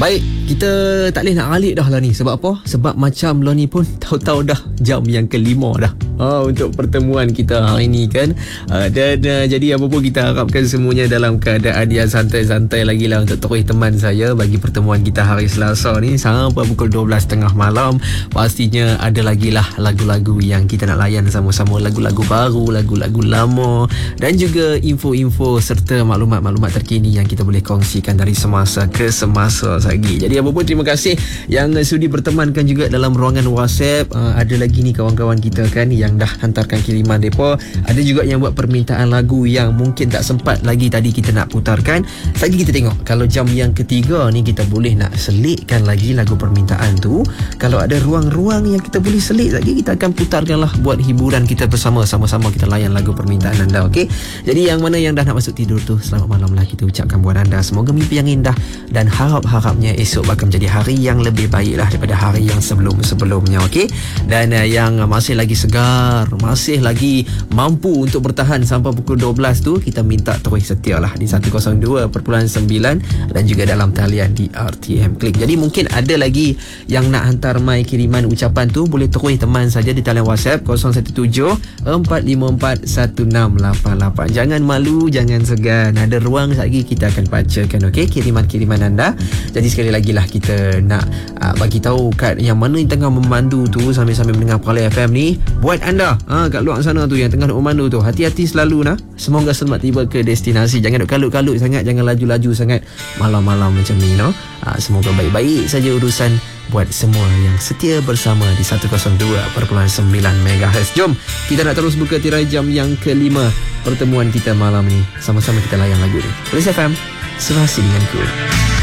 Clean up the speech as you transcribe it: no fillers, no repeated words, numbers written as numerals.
Baik, kita tak boleh nak alik dah lah ni. Sebab apa? Sebab macam lo ni pun tahu-tahu dah jam yang kelima dah untuk pertemuan kita hari ni kan. Dan jadi apa pun kita harapkan semuanya dalam keadaan yang santai-santai lagi lah untuk terus teman saya bagi pertemuan kita hari Selasa ni sampai pukul 12.30 malam. Pastinya ada lagi lah lagu-lagu yang kita nak layan sama-sama, lagu-lagu baru, lagu-lagu lama, dan juga info-info serta maklumat-maklumat terkini yang kita boleh kongsikan dari semasa ke semasa lagi. Jadi apa pun, terima kasih yang sudi bertemankan juga dalam ruangan WhatsApp. Ada lagi ni kawan-kawan kita kan yang dah hantarkan kiriman mereka. Ada juga yang buat permintaan lagu yang mungkin tak sempat lagi tadi kita nak putarkan. Lagi kita tengok kalau jam yang ketiga ni kita boleh nak selitkan lagi lagu permintaan tu. Kalau ada ruang-ruang yang kita boleh selit lagi, kita akan putarkan lah buat hiburan kita bersama. Sama-sama kita layan lagu permintaan anda, okey? Jadi yang mana yang dah nak masuk tidur tu, selamat malam lah kita ucapkan buat anda. Semoga mimpi yang indah dan harap-harapnya esok bakal menjadi hari yang lebih baik lah daripada hari yang sebelum-sebelumnya, okey? Dan yang masih lagi segar, masih lagi mampu untuk bertahan sampai pukul 12 tu, kita minta terus setia lah di 102.9 dan juga dalam talian di RTM Klik. Jadi mungkin ada lagi yang nak hantar mai kiriman ucapan tu, boleh terus teman saja di talian WhatsApp 017-454-1688. Jangan malu, jangan segan. Ada ruang lagi kita akan bacakan, okey, kiriman-kiriman anda. Jadi sekali lagi lah kita nak bagi tahu kat yang mana yang tengah memandu tu sambil-sambil mendengar Perlis FM ni, buat anda kat luar sana tu yang tengah nak memandu tu, hati-hati selalu nah. Semoga selamat tiba ke destinasi. Jangan duk kalut-kalut sangat, jangan laju-laju sangat malam-malam macam ni, no. Semoga baik-baik saja urusan buat semua yang setia bersama di 102.9 MHz. Jom kita nak terus buka tirai jam yang kelima pertemuan kita malam ni. Sama-sama kita layan lagu ni. Perlis FM, serasi denganku.